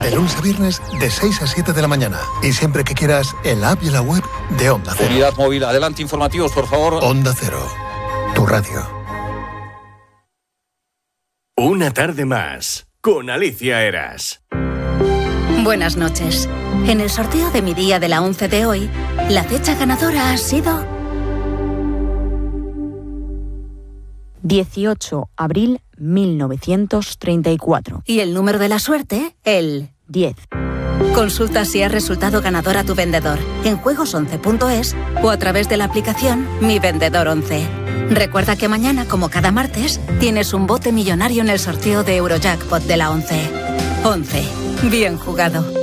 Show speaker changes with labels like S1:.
S1: De lunes a viernes, de 6 a 7 de la mañana. Y siempre que quieras, en la app y en la web de Onda Cero.
S2: Unidad móvil, adelante, informativos, por favor.
S1: Onda Cero, tu radio.
S3: Una tarde más, con Alicia Eras.
S4: Buenas noches. En el sorteo de mi día de la 11 de hoy, la fecha ganadora ha sido
S5: 18 abril 1934.
S4: Y el número de la suerte, el
S5: 10.
S4: Consulta si has resultado ganador a tu vendedor en juegos11.es o a través de la aplicación Mi Vendedor 11. Recuerda que mañana, como cada martes, tienes un bote millonario en el sorteo de Eurojackpot de la 11. 11. Bien jugado.